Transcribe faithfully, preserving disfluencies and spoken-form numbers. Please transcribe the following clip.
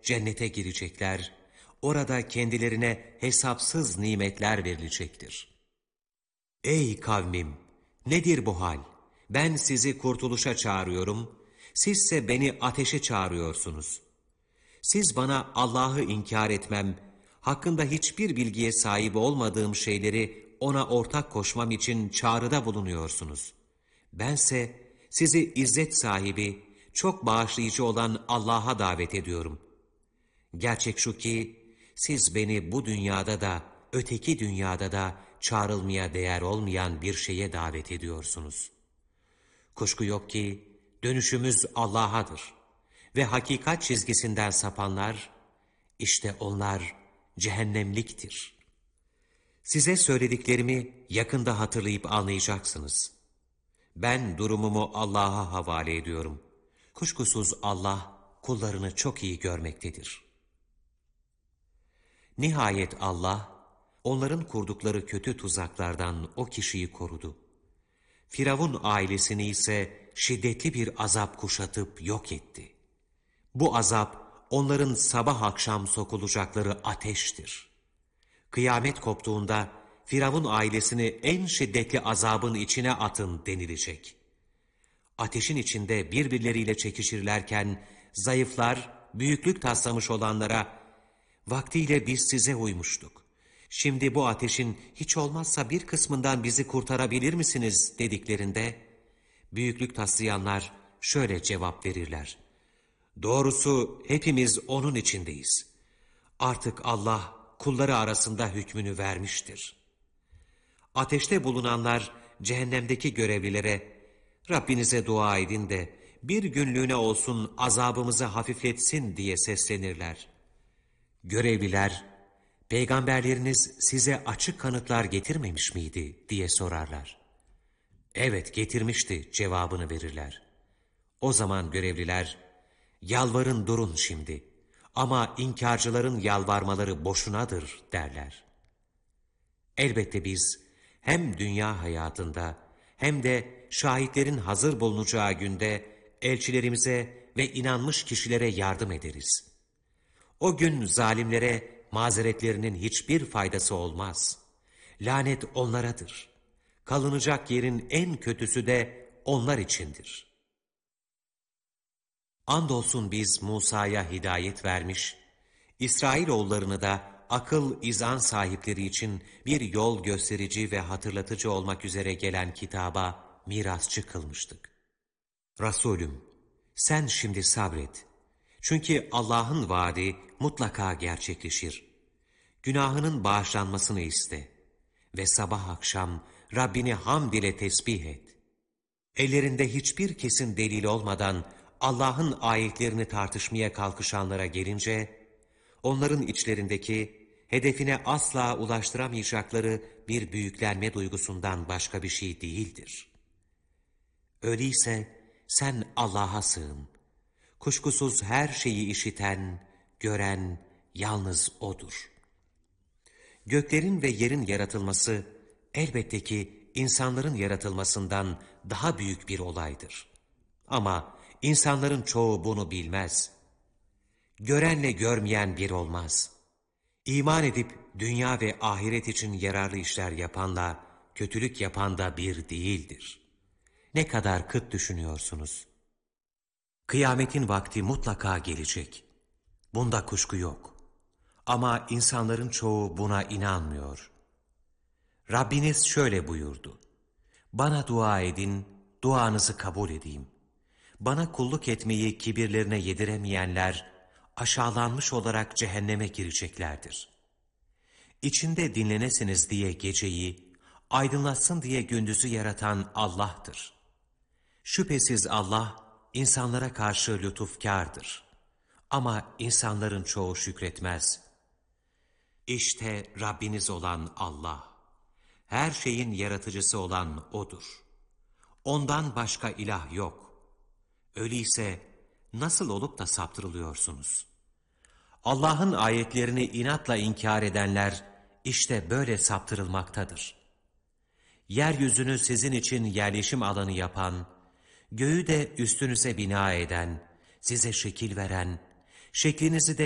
cennete girecekler, orada kendilerine hesapsız nimetler verilecektir. Ey kavmim! Nedir bu hal? Ben sizi kurtuluşa çağırıyorum, sizse beni ateşe çağırıyorsunuz. Siz bana Allah'ı inkar etmem, hakkında hiçbir bilgiye sahip olmadığım şeyleri ona ortak koşmam için çağrıda bulunuyorsunuz. Bense sizi izzet sahibi, çok bağışlayıcı olan Allah'a davet ediyorum. Gerçek şu ki, siz beni bu dünyada da, öteki dünyada da çağrılmaya değer olmayan bir şeye davet ediyorsunuz. Kuşku yok ki, dönüşümüz Allah'adır. Ve hakikat çizgisinden sapanlar, işte onlar cehennemliktir. Size söylediklerimi yakında hatırlayıp anlayacaksınız. Ben durumumu Allah'a havale ediyorum. Kuşkusuz Allah kullarını çok iyi görmektedir. Nihayet Allah, onların kurdukları kötü tuzaklardan o kişiyi korudu. Firavun ailesini ise şiddetli bir azap kuşatıp yok etti. Bu azap, onların sabah akşam sokulacakları ateştir. Kıyamet koptuğunda, Firavun ailesini en şiddetli azabın içine atın denilecek. Ateşin içinde birbirleriyle çekişirlerken, zayıflar, büyüklük taslamış olanlara, vaktiyle biz size uymuştuk. Şimdi bu ateşin hiç olmazsa bir kısmından bizi kurtarabilir misiniz dediklerinde, büyüklük taslayanlar şöyle cevap verirler. Doğrusu hepimiz onun içindeyiz. Artık Allah kulları arasında hükmünü vermiştir. Ateşte bulunanlar cehennemdeki görevlilere, Rabbinize dua edin de bir günlüğüne olsun azabımızı hafifletsin diye seslenirler. Görevliler, peygamberleriniz size açık kanıtlar getirmemiş miydi diye sorarlar. Evet getirmişti cevabını verirler. O zaman görevliler, yalvarın durun şimdi ama inkarcıların yalvarmaları boşunadır derler. Elbette biz hem dünya hayatında hem de şahitlerin hazır bulunacağı günde elçilerimize ve inanmış kişilere yardım ederiz. O gün zalimlere mazeretlerinin hiçbir faydası olmaz. Lanet onlaradır. Kalınacak yerin en kötüsü de onlar içindir. Andolsun biz Musa'ya hidayet vermiş, İsrailoğullarını da akıl izan sahipleri için bir yol gösterici ve hatırlatıcı olmak üzere gelen kitaba mirasçı kılmıştık. Resulüm, sen şimdi sabret. Çünkü Allah'ın vaadi mutlaka gerçekleşir. Günahının bağışlanmasını iste ve sabah akşam Rabbini hamd ile tesbih et. Ellerinde hiçbir kesin delil olmadan Allah'ın ayetlerini tartışmaya kalkışanlara gelince, onların içlerindeki hedefine asla ulaştıramayacakları bir büyüklenme duygusundan başka bir şey değildir. Öyleyse sen Allah'a sığın. Kuşkusuz her şeyi işiten, gören yalnız O'dur. Göklerin ve yerin yaratılması elbette ki insanların yaratılmasından daha büyük bir olaydır. Ama insanların çoğu bunu bilmez. Görenle görmeyen bir olmaz. İman edip dünya ve ahiret için yararlı işler yapanla kötülük yapan da bir değildir. Ne kadar kıt düşünüyorsunuz. Kıyametin vakti mutlaka gelecek. Bunda kuşku yok. Ama insanların çoğu buna inanmıyor. Rabbiniz şöyle buyurdu. Bana dua edin, duanızı kabul edeyim. Bana kulluk etmeyi kibirlerine yediremeyenler, aşağılanmış olarak cehenneme gireceklerdir. İçinde dinlenesiniz diye geceyi, aydınlatsın diye gündüzü yaratan Allah'tır. Şüphesiz Allah, insanlara karşı lütufkârdır. Ama insanların çoğu şükretmez. İşte Rabbiniz olan Allah, her şeyin yaratıcısı olan O'dur. Ondan başka ilah yok. Öyleyse nasıl olup da saptırılıyorsunuz? Allah'ın ayetlerini inatla inkar edenler işte böyle saptırılmaktadır. Yeryüzünü sizin için yerleşim alanı yapan, göğü de üstünüze bina eden, size şekil veren, şeklinizi de